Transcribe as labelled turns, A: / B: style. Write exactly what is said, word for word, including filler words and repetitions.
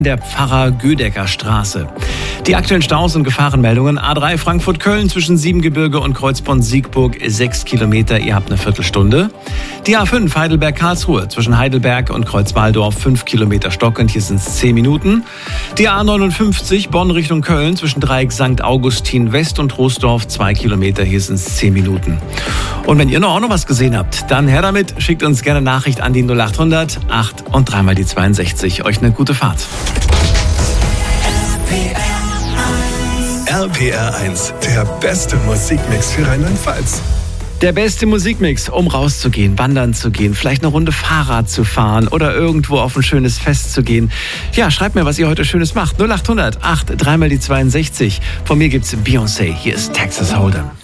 A: der Pfarrer-Gödecker-Straße. Die aktuellen Staus und Gefahrenmeldungen: A drei Frankfurt-Köln zwischen Siebengebirge und Kreuzborn-Siegburg sechs Kilometer, ihr habt eine Viertelstunde. Die A fünf Heidelberg-Karlsruhe zwischen Heidelberg und Kreuzwaldorf fünf Kilometer stockend, hier sind es zehn Minuten. Die A neunundfünfzig Bonn Richtung Köln zwischen Dreieck Sankt Augustin West und Troisdorf zwei Kilometer, hier sind es zehn Minuten. Und wenn ihr noch auch noch was gesehen habt, dann her damit, schickt uns gerne Nachricht an die null achthundert acht und dreimal die zweiundsechzig. Euch eine gute Fahrt.
B: R P R eins, der beste Musikmix für Rheinland-Pfalz.
A: Der beste Musikmix, um rauszugehen, wandern zu gehen, vielleicht eine Runde Fahrrad zu fahren oder irgendwo auf ein schönes Fest zu gehen. Ja, schreibt mir, was ihr heute Schönes macht. null achthundert acht, dreimal die zweiundsechzig. Von mir gibt's Beyoncé. Hier ist Texas Hold'em.